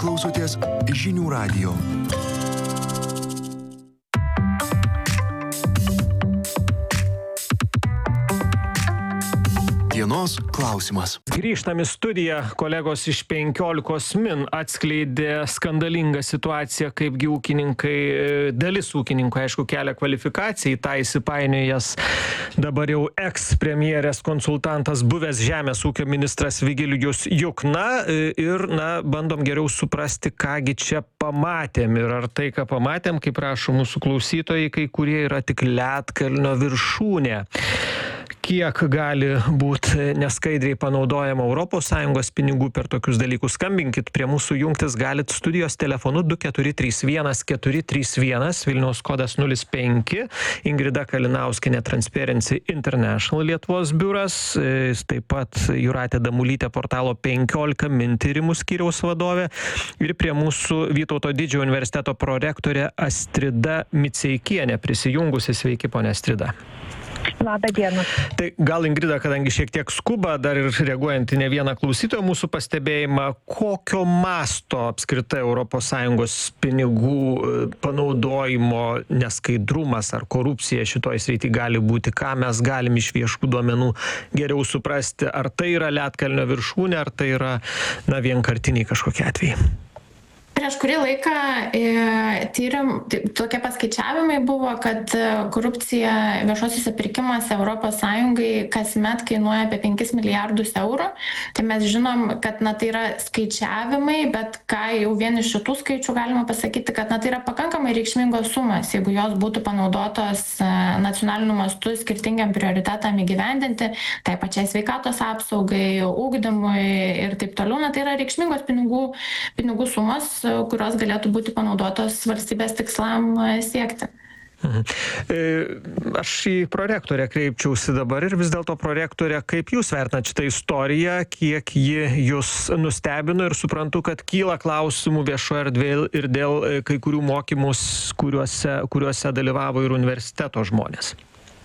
klausotės Žinių radijo. Dienos klausimas. Grįžtam į studiją. Kolegos iš 15 min atskleidė skandalingą situaciją, kaipgi ūkininkai, dalis ūkininkų, aišku, kelia kvalifikaciją, į tą įsipainiojęs dabar jau eks-premjerės konsultantas, buvęs žemės ūkio ministras Vigilijus Jukna. Ir, bandom geriau suprasti, kągi čia pamatėm. Ir ar tai, ką pamatėm, kaip rašo mūsų klausytojai, kai kurie yra tik ledkalnio viršūnė. Kiek gali būti neskaidriai panaudojama ES pinigų per tokius dalykus. Skambinkit prie mūsų, jungtis galit studijos telefonu 2431 431, Vilniaus kodas 05, Ingrida Kalinauskienė, Transparency International Lietuvos biuras, taip pat Jūratė Damulytė, portalo 15 min tyrimų skyriaus vadovė, ir prie mūsų Vytauto Didžiojo universiteto prorektorė Astrida Miceikienė prisijungusi. Sveiki, ponia Astrida. Labą dieną. Tai gal, Ingrida, kadangi šiek tiek skuba, dar ir reaguojant į ne vieną klausytoją mūsų pastebėjimą, kokio masto apskritai ES pinigų panaudojimo neskaidrumas ar korupcija šitoj srity gali būti, ką mes galim iš viešų duomenų geriau suprasti, ar tai yra ledkalnio viršūnė, ar tai yra vienkartiniai kažkokie atvejai. Prieš kurį laiką tokie paskaičiavimai buvo, kad korupcija viešuosiuose pirkimuose ES kasmet kainuoja apie 5 milijardus eurų. Tai mes žinom, kad tai yra skaičiavimai, bet ką jau vien iš šitų skaičių galima pasakyti, kad tai yra pakankamai reikšmingos sumas, jeigu jos būtų panaudotos nacionaliniu mastu skirtingiam prioritetam įgyvendinti, tai pačiai sveikatos apsaugai, ugdymui ir taip toliau. Tai yra reikšmingos pinigų sumos, kurios galėtų būti panaudotos valstybės tikslam siekti. Aš į prorektorę kreipčiausi dabar ir vis dėlto, prorektorė, kaip jūs vertinat šitą istoriją, kiek ji jūs nustebino, ir suprantu, kad kyla klausimų viešoje erdvėje ir dėl kai kurių mokymus, kuriuose dalyvavo ir universiteto žmonės.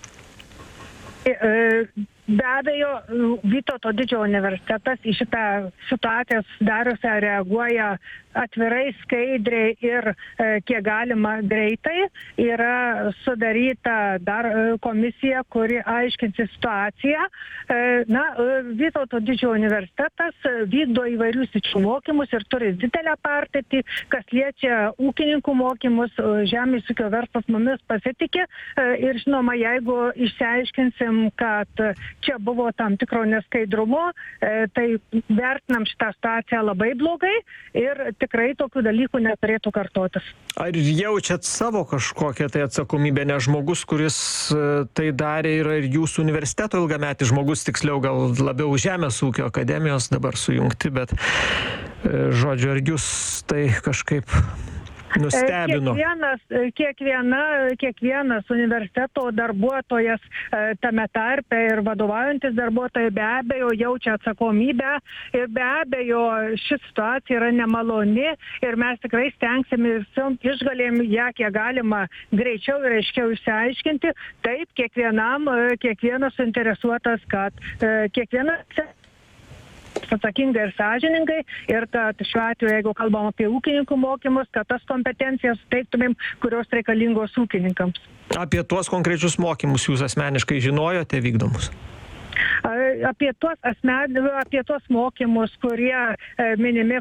Be abejo, Vytauto Didžiojo universitetas į šitą situaciją sudariusią reaguoja atvirai, skaidriai ir kiek galima greitai. Yra sudaryta dar komisija, kuri aiškinsi situaciją. Vytauto Didžiojo universitetas vykdo įvairių sričių mokymus ir turi didelę patirtį, kas liečia ūkininkų mokymus, žemės ūkio verslas mumis pasitikė. Ir žinoma, jeigu išsiaiškinsim, kad čia buvo tam tikro neskaidrumo, tai vertinam šitą situaciją labai blogai ir tikrai tokių dalykų neturėtų kartotis. Ar jaučiat savo kažkokią tai atsakomybę, nes žmogus, kuris tai darė, yra ir jūsų universiteto ilgametis žmogus, tiksliau gal labiau Žemės ūkio akademijos dabar sujungti, bet žodžiu, ar jūs tai kažkaip nustebino? Kiekvienas universiteto darbuotojas tame tarpe ir vadovaujantis darbuotojai be abejo jaučia atsakomybę ir be abejo ši situacija yra nemaloni ir mes tikrai stengsimės išgalėm ją kiek galima greičiau ir aiškiau išsiaiškinti. Taip, kiekvienas suinteresuotas, kad kiekvienas atsakingai ir sąžiningai ir kad šiuo atveju, jeigu kalbam apie ūkininkų mokymus, kad tas kompetencijas suteiktumėm, kurios reikalingos ūkininkams. Apie tuos konkrečius mokymus jūs asmeniškai žinojote vykdomus? Apie tuos mokymus, kurie minimi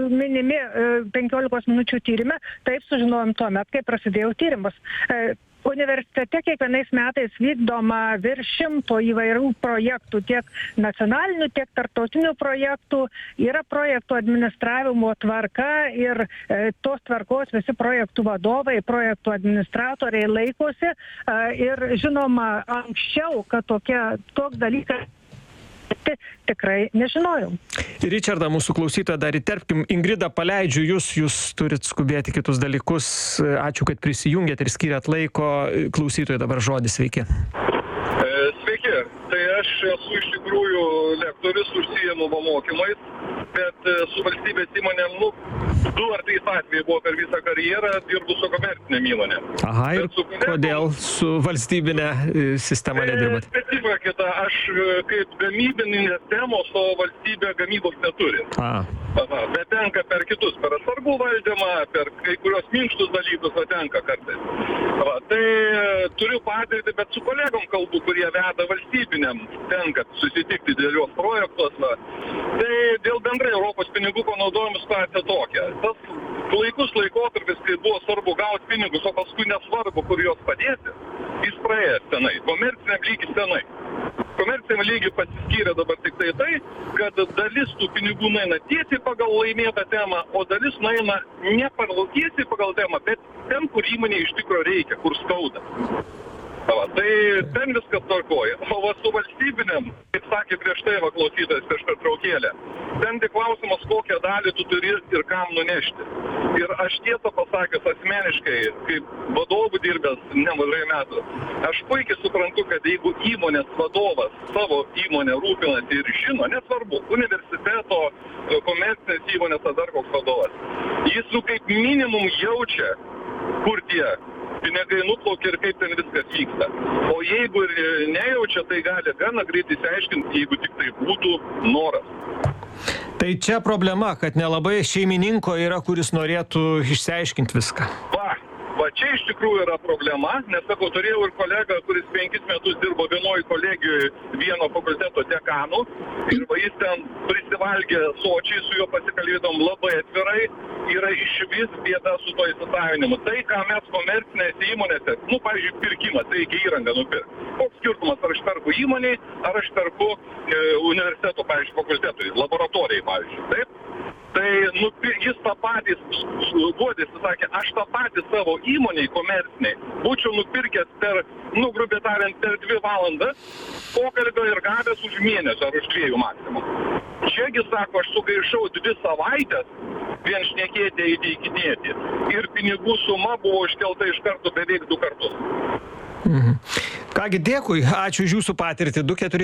15 minučių tyrime, taip sužinojom tuomet, kai prasidėjo tyrimas. Universitete kiekvienais metais vykdoma virš 100 įvairių projektų, tiek nacionalinių, tiek tarptautinių projektų. Yra projektų administravimo tvarka ir tos tvarkos visi projektų vadovai, projektų administratoriai laikosi. Ir žinoma, anksčiau, kad toks dalykas tikrai nežinojau. Ričardą, mūsų klausytoją, dar įterpkim. Ingrida, paleidžiu jūs turit skubėti kitus dalykus. Ačiū, kad prisijungėt ir skyrėt laiko. Klausytojai dabar žodis, sveiki. Sveiki. Tai aš esu iš tikrųjų lektorius, užsiimu mokymais, bet su valstybės įmonėm, 2 ar 3 atvejai buvo per visą karjerą, dirbu su komercinėm įmonėm. Aha, ir kodėl su valstybinė sistema nedirbat? Specifika kita, aš kaip gamybinės temos, o valstybė gamybos neturi. Bet tenka per kitus, per atsargų valdymą, per kai kurios minkštus dalykus tenka kartais. Tai turiu patirtį, bet su kolegom kalbu, kurie veda valstybiniam, tenka susitikti dideliuos projektuos. Tai dėl bendrai Europos pinigų panaudojimo situacija tokia. Tas klaikus laikotarpis, kai buvo svarbu gauti pinigus, o paskui nesvarbu, kur juos padėti, jis praėjęs senai, komerciniam lygis senai. Komerciniam lygiui pasiskyrė dabar tik tai, kad dalis tų pinigų nueina tiesiai pagal laimėtą temą, o dalis nueina ne tiesiai pagal temą, bet ten, kur įmonė iš tikrųjų reikia, kur skauda. Tai ten viskas tvarkoja. O su valstybinėm, kaip sakė prieš tai klausytojas prieš pertraukėlę, ten tik klausimas, kokią dalį tu turi ir kam nunešti. Ir aš tiesą pasakęs asmeniškai, kaip vadovų dirbęs nemažai metų, aš puikiai suprantu, kad jeigu įmonės vadovas savo įmonę rūpinasi ir žino, nesvarbu, universiteto, komercinės įmonės ar dar koks vadovas, jis kaip minimum jaučia, kur tie pinigai nuplaukia ir kaip ten viskas vyksta. O jeigu ir nejaučia, tai gali gana greitai išsiaiškinti, jeigu tik tai būtų noras. Tai čia problema, kad nelabai šeimininko yra, kuris norėtų išsiaiškinti viską. Va čia iš tikrųjų yra problema, nes sakau, turėjau ir kolegą, kuris 5 metus dirbo vienoje kolegijoje vieno fakulteto dekanų ir jis ten prisivalgė sočiai, su juo pasikalbėdom labai atvirai, yra išvis bėda su to įsisavinimu. Tai, ką mes komercinėse įmonėse, pavyzdžiui, pirkimas, reikia įrangą nupirkti. Koks skirtumas, ar aš perku įmoniai, ar aš perku universiteto, pavyzdžiui, fakultetui, laboratorijai, pavyzdžiui, taip? Tai jis tą patį guodėsi, sakė, aš tą patį savo įmoniai komerciniai būčiau nupirkęs per, grubiai tariant, per 2 valandas pokalbio ir gavęs už mėnesį ar už 2 maksimum. Čiagi, sako, aš sugaišau 2 savaitės vien šnekėti, įteikinėti ir pinigų suma buvo iškelta iš karto beveik 2 kartus. Kągi, dėkui, ačiū už jūsų patirtį.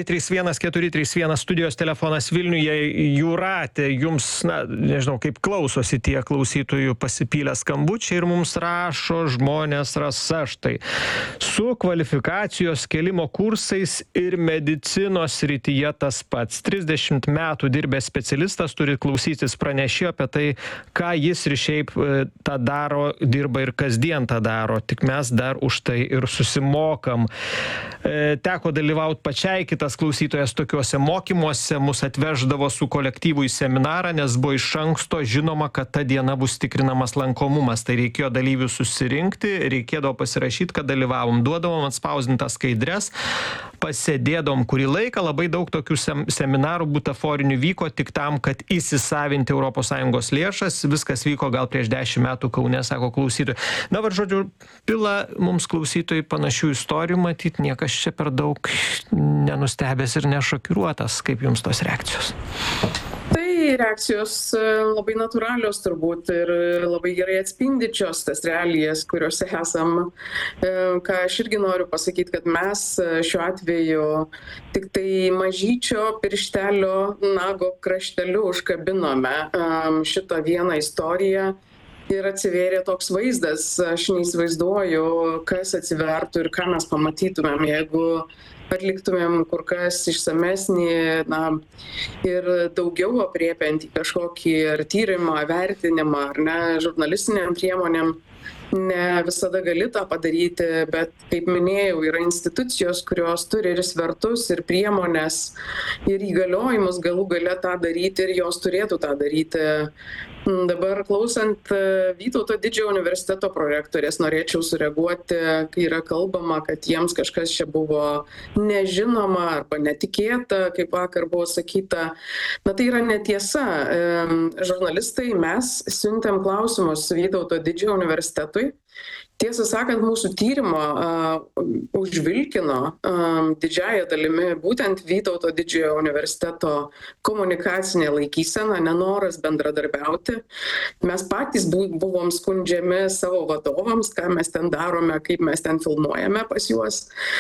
2431 studijos telefonas Vilniuje. Jūratė, jums, nežinau, kaip klausosi tie klausytojų pasipylę skambučiai ir mums rašo žmonės Rasa štai. Su kvalifikacijos kėlimo kursais ir medicinos srityje tas pats. 30 metų dirbęs specialistas turi klausytis pranešėjo apie tai, ką jis ir šiaip tą daro, dirba ir kasdien tą daro. Tik mes dar už tai ir susimokam. Teko dalyvauti pačiai, kitas klausytojas tokiuose mokymuose, mus atveždavo su kolektyvu į seminarą, nes buvo iš anksto žinoma, kad ta diena bus tikrinamas lankomumas. Tai reikėjo dalyvių susirinkti, reikėdavo pasirašyti, kad dalyvavom, duodavom atspausdintas skaidres, pasėdėdom kurį laiką, labai daug tokių seminarų butaforinių vyko tik tam, kad įsisavinti ES lėšas. Viskas vyko gal prieš 10 metų Kaune, sako klausytojai. Dabar, žodžiu, pila mums klausytojai panašių istorijų, matyt, niekas čia per daug nenustebęs ir nešokiruotas. Kaip jums tos reakcijos? Tai reakcijos labai natūralios turbūt ir labai gerai atspindičios tas realijas, kuriuose esam. Ką aš irgi noriu pasakyti, kad mes šiuo atveju tik tai mažyčio pirštelio nago krašteliu užkabinome šitą vieną istoriją. Ir atsivėrė toks vaizdas, aš neįsivaizduoju, kas atsivertų ir ką mes pamatytumėm, jeigu atliktumėm kur kas išsamesnį ir daugiau aprėpiantį kažkokį ar tyrimą, vertinimą, ar ne, žurnalistiniam priemonėm. Ne visada gali tą padaryti, bet, kaip minėjau, yra institucijos, kurios turi ir svertus, ir priemonės, ir įgaliojimus galų gale tą daryti, ir jos turėtų tą daryti. Dabar klausant Vytauto didžiojo universiteto prorektorės, norėčiau sureaguoti, kai yra kalbama, kad jiems kažkas čia buvo nežinoma arba netikėta, kaip vakar buvo sakyta. Tai yra netiesa. Žurnalistai, mes siuntėm klausimus Vytauto didžiojo universitetui Tiesą sakant, mūsų tyrimo užvilkino didžiąją dalimi būtent Vytauto didžiojo universiteto komunikacinė laikysena, nenoras bendradarbiauti. Mes patys buvom skundžiami savo vadovams, ką mes ten darome, kaip mes ten filmuojame pas juos.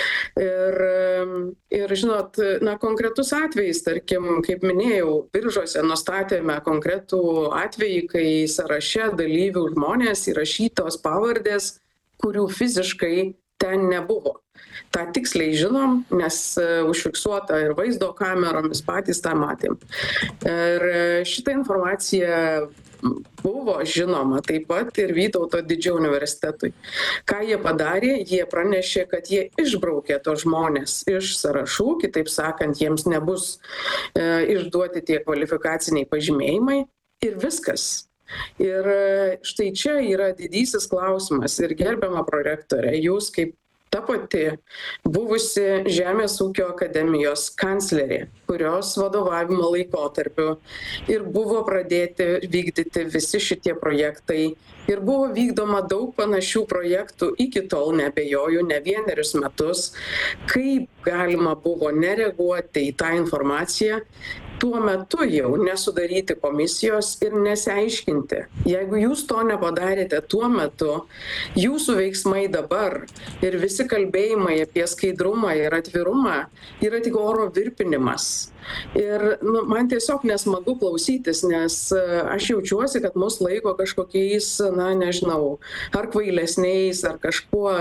Ir žinot, konkretus atvejis, tarkim, kaip minėjau, Biržuose nustatėme konkretų atvejį, kai sąraše dalyvių žmonės įrašytos pavardės, kurių fiziškai ten nebuvo. Ta tiksliai žinom, nes užfiksuota ir vaizdo kameromis, patys tą matėm. Ir šitą informaciją buvo žinoma taip pat ir Vytauto didžiojo universitetui. Ką jie padarė? Jie pranešė, kad jie išbraukė tos žmonės iš sąrašų, kitaip sakant, jiems nebus išduoti tie kvalifikaciniai pažymėjimai ir viskas. Ir štai čia yra didysis klausimas ir gerbiama prorektorė, jūs kaip ta pati buvusi Žemės ūkio akademijos kanclerė, kurios vadovavimo laikotarpiu ir buvo pradėti vykdyti visi šitie projektai ir buvo vykdoma daug panašių projektų iki tol, neabejoju, ne vienerius metus, kaip galima buvo nereaguoti į tą informaciją, tuo metu jau nesudaryti komisijos ir nesiaiškinti. Jeigu jūs to nepadarėte tuo metu, jūsų veiksmai dabar ir visi kalbėjimai apie skaidrumą ir atvirumą yra tik oro virpinimas. Ir man tiesiog nesmagu klausytis, nes aš jaučiuosi, kad mus laiko kažkokiais, nežinau, ar kvailesniais, ar kažkuo.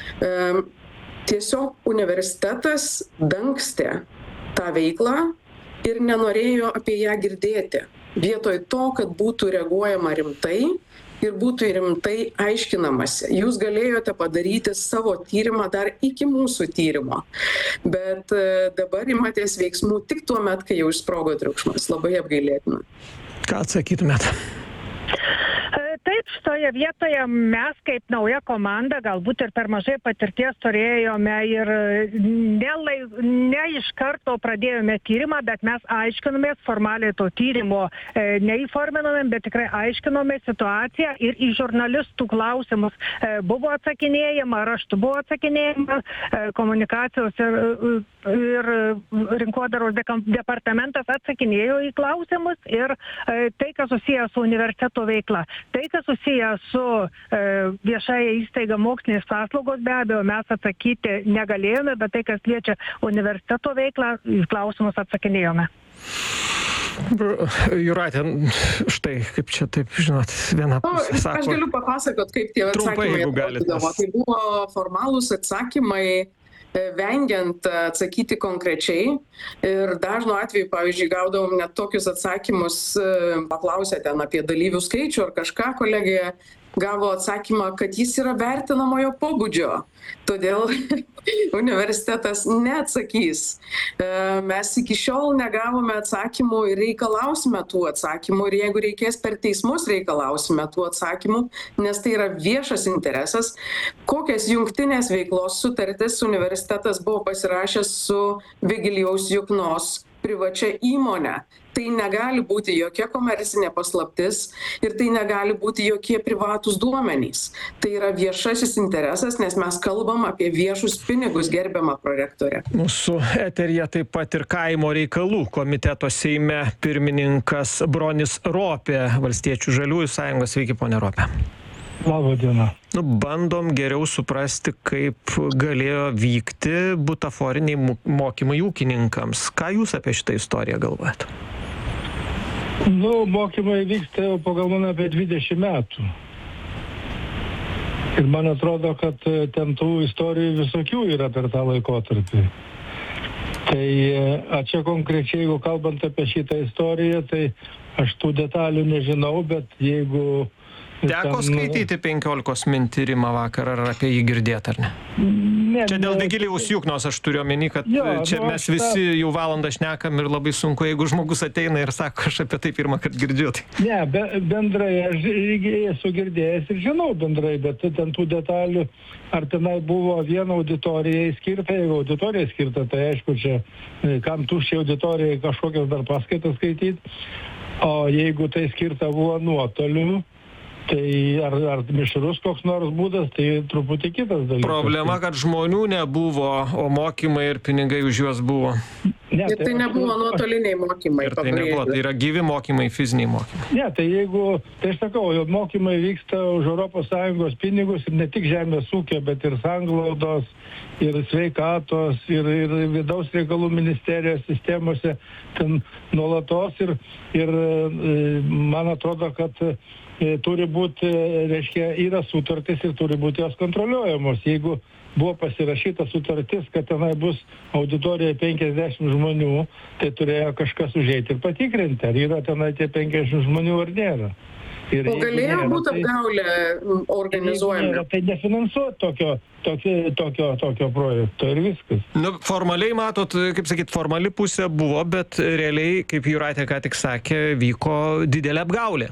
Tiesiog universitetas dangstė tą veiklą ir nenorėjo apie ją girdėti. Vietoj to, kad būtų reaguojama rimtai ir būtų rimtai aiškinamasi. Jūs galėjote padaryti savo tyrimą dar iki mūsų tyrimo, bet dabar imatės veiksmų tik tuo met, kai jau išsprogo triukšmas. Labai apgailėtina. Ką atsakytumėt? Taip, šitoje vietoje mes kaip nauja komanda galbūt ir per mažai patirties turėjome ir ne iš karto pradėjome tyrimą, bet mes aiškinomės formaliai to tyrimo, neįforminome, bet tikrai aiškinome situaciją ir į žurnalistų klausimus buvo atsakinėjama, raštu buvo atsakinėjama, komunikacijos ir rinkodaros departamentas atsakinėjo į klausimus ir tai, kas susijęs su universiteto veikla. Tai, kas susijęs su viešąja įstaiga mokslinės paslaugos, be abejo, mes atsakyti negalėjome, bet tai, kas liečia universiteto veiklą, į klausimus atsakinėjome. Jūratė, štai, kaip čia taip, žinot, viena pusė sako. Aš galiu papasakot, kaip tie atsakymai būdavo. Tai buvo formalūs atsakymai, vengiant atsakyti konkrečiai ir dažnu atveju, pavyzdžiui, gaudavom net tokius atsakymus, paklausė ten apie dalyvių skaičių ar kažką, kolegija gavo atsakymą, kad jis yra vertinamojo pobūdžio. Todėl universitetas neatsakys. Mes iki šiol negavome atsakymų ir reikalausime tų atsakymų ir jeigu reikės per teismus reikalausime tų atsakymų, nes tai yra viešas interesas. Kokias jungtinės veiklos sutartis universitetas buvo pasirašęs su Vigilijaus Juknos privačia įmonė. Tai negali būti jokia komercinė paslaptis ir tai negali būti jokie privatūs duomenys. Tai yra viešasis interesas, nes mes kalbam apie viešus pinigus, gerbiama prorektorė. Mūsų eteryje taip pat ir kaimo reikalų komiteto Seime pirmininkas Bronis Ropė, Valstiečių žaliųjų sąjungos. Sveiki, ponia Ropė. Labą dieną. Bandom geriau suprasti, kaip galėjo vykti butaforiniai mokymai ūkininkams. Ką jūs apie šitą istoriją galvojate? Mokymai vyksta jau pagal mane apie 20 metų. Ir man atrodo, kad ten tų istorijų visokių yra per tą laikotarpį. Tai čia konkrečiai, jeigu kalbant apie šitą istoriją, tai aš tų detalių nežinau, bet jeigu... Teko skaityti 15 min tyrimą vakar, ar apie jį girdėt, ar ne? Čia dėl Vigilijaus Juknos aš turiu omeny, kad čia mes visi jau valandą šnekam ir labai sunku, jeigu žmogus ateina ir sako, aš apie tai pirmą kartą girdžiu. Ne, bendrai aš esu girdėjęs ir žinau bendrai, bet ten tų detalių, ar tenai buvo viena auditorijai skirta, jeigu auditorijai skirta, tai aišku, čia kam tuščiai auditorijai kažkokias dar paskaitas skaityti, o jeigu tai skirta buvo nuotoliu, Tai ar mišrus koks nors būdas, tai truputį kitas dalykas. Problema, kad žmonių nebuvo, o mokymai ir pinigai už juos buvo. Ne, ir tai nebuvo nuotoliniai mokymai. Ir tai nebuvo, tai yra gyvi mokymai, fiziniai mokymai. Ne, tai aš sakau, mokymai vyksta už ES pinigus ir ne tik žemės ūkio, bet ir sanglaudos, ir sveikatos, ir vidaus reikalų ministerijos sistemose ten nuolatos ir man atrodo, kad turi būti, reiškia, yra sutartis ir turi būti jos kontroliuojamos. Jeigu buvo pasirašyta sutartis, kad tenai bus auditorijoje 50 žmonių, tai turėjo kažkas užeiti ir patikrinti, ar yra tenai tie 50 žmonių ar nėra. O galėjo būti apgaulė organizuojama? Tai nefinansuoti tokio projekto ir viskas. Nu, formaliai matot, kaip sakyt, formali pusė buvo, bet realiai, kaip Jūratė ką tik sakė, vyko didelė apgaulė.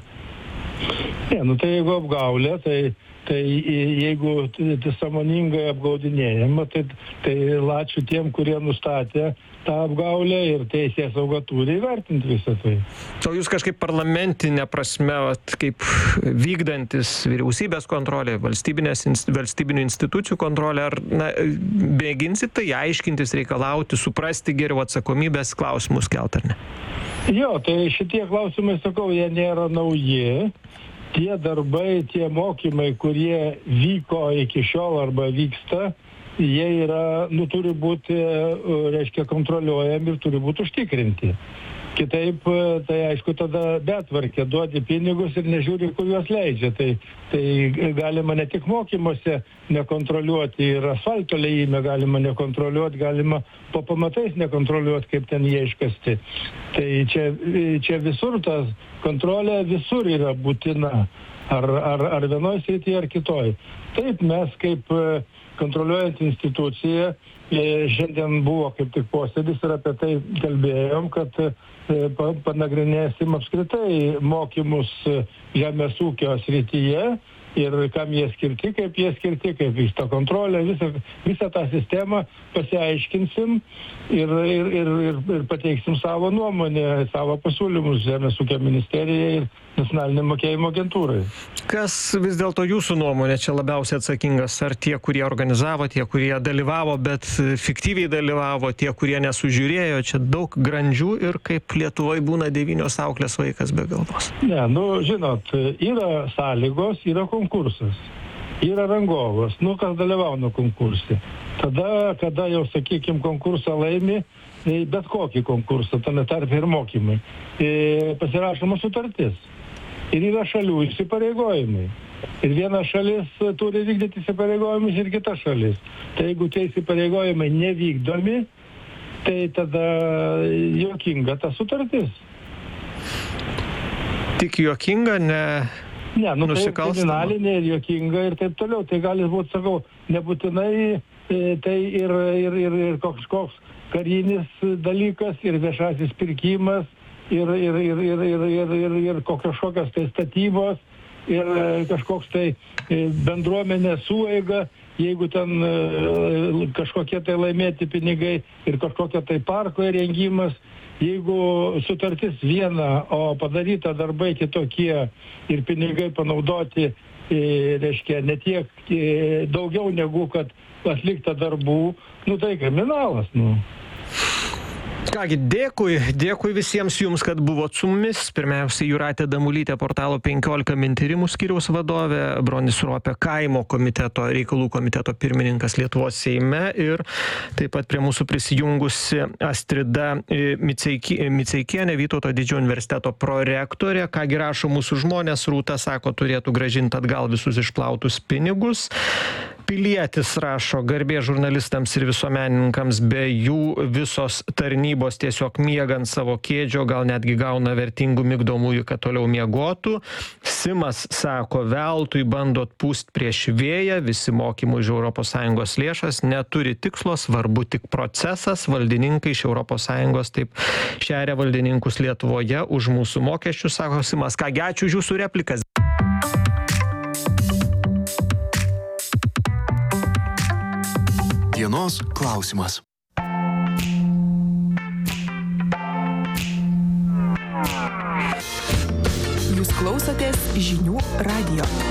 Ne, tai jeigu apgaulė, tai jeigu tai sąmoningai apgaudinėjama, tai lačiu tiem, kurie nustatė tą apgaulę ir teisėsauga turi įvertinti visą tai. O jūs kažkaip parlamentinė prasme, kaip vykdantis vyriausybės kontrolė, valstybinių institucijų kontrolė, ar mėginsit tai aiškintis, reikalauti, suprasti geriau atsakomybės klausimus kelt, ar ne? Jo, tai šitie klausimai, sakau, jie nėra nauji. Tie darbai, tie mokymai, kurie vyko iki šiol arba vyksta, jie yra, turi būti, reiškia, kontroliuojami ir turi būti užtikrinti. Kitaip, tai aišku, tada betvarkė, duodi pinigus ir nežiūri, kur juos leidžia. Tai galima ne tik mokymuose nekontroliuoti, ir asfalto liejime galima nekontroliuoti, galima po pamatais nekontroliuoti, kaip ten jie iškasti. Tai čia visur tas kontrolė visur yra būtina, ar vienoj srityje, ar kitoj. Taip, mes kaip kontroliuojant instituciją, šiandien buvo kaip tik posėdis ir apie tai kalbėjom, kad panagrinėsim apskritai mokymus žemės ūkio srityje ir kam jie skirti, kaip vyksta kontrolė, visą tą sistemą pasiaiškinsim ir pateiksim savo nuomonę, savo pasiūlymus Žemės ūkio ministerijai ir nacionaliniai mokėjimo agentūrai. Kas vis dėlto jūsų nuomonė čia labiausiai atsakingas? Ar tie, kurie organizavo, tie, kurie dalyvavo, bet fiktyviai dalyvavo, tie, kurie nesužiūrėjo? Čia daug grandžių ir kaip Lietuvoje būna 9 auklės vaikas be galvos. Ne, žinot, yra sąlygos, yra konkursas, yra rangovas, kas dalyvauna konkurse. Tada, kada jau, sakykime, konkursą laimi, bet kokį konkursą, tame tarpe ir mokymai, pasirašoma sutartis. Ir yra šalių įsipareigojimai. Ir viena šalis turi vykdyti įsipareigojimus ir kita šalis. Tai jeigu tie įsipareigojimai nevykdomi, tai tada juokinga ta sutartis. Tik juokinga, ne tai kriminalinė ir juokinga ir taip toliau. Tai gali būti, sakau, nebūtinai tai ir koks karinis dalykas, ir viešasis pirkimas, ir kažkokios tai statybos, ir kažkoks tai bendruomenės sueiga, jeigu ten kažkokie tai laimėti pinigai ir kažkokia tai parko įrengimas, jeigu sutartis viena, o padaryta darbai kitokie ir pinigai panaudoti, reiškia, ne tiek daugiau negu kad atlikta darbų, tai kriminalas, Kągi, dėkui visiems jums, kad buvot su mumis. Pirmiausia, Jūratė Damulytė, portalo 15 min tyrimų skyriaus vadovė, Bronis Ropė, kaimo reikalų komiteto pirmininkas Lietuvos Seime ir taip pat prie mūsų prisijungusi Astrida Miceikienė, Vytauto Didžiojo universiteto prorektorė. Kągi rašo mūsų žmonės, Rūta sako, turėtų grąžinti atgal visus išplautus pinigus. Pilietis rašo, garbė žurnalistams ir visuomenininkams, be jų visos tarnybos tiesiog miega ant savo kėdžio, gal netgi gauna vertingų migdomųjų, kad toliau miegotų. Simas sako, veltui bandot pūst prieš vėją, visi mokymai už ES lėšas neturi tikslo, svarbu tik procesas, valdininkai iš ES taip šeria valdininkus Lietuvoje už mūsų mokesčius, sako Simas. Kągi, ačiū už jūsų replikas. Dienos klausimas. Jūs klausote Klausotės žinių radijo.